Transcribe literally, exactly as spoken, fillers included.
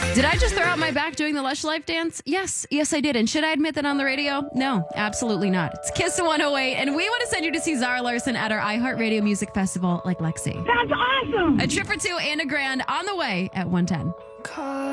Did I just throw out my back doing the Lush Life dance? Yes, yes, I did. And should I admit that on the radio? No, absolutely not. It's Kiss one oh eight, and we want to send you to see Zara Larsson at our iHeartRadio Music Festival like Lexi. That's awesome. A trip or two and a grand on the way at one ten.